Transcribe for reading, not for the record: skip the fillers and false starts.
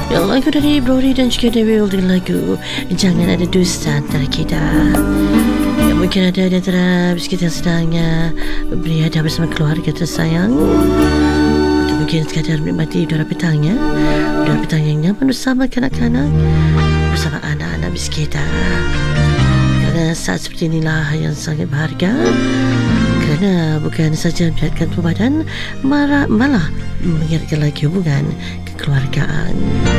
Ya, lagu dari Brody dan juga Dewi Uldi, lagu Jangan Ada Dusta Antara Kita. Ya, mungkin ada di antara kita yang sedangnya berada bersama keluarga tersayang, atau mungkin sekadar menikmati udara petangnya, udara petang yang nyaman bersama kanak-kanak, bersama anak-anak kita. Kerana saat seperti inilah yang sangat berharga, kerana bukan saja menyihatkan tubuh badan, malah mengingatkan lagi hubungan kekeluargaan.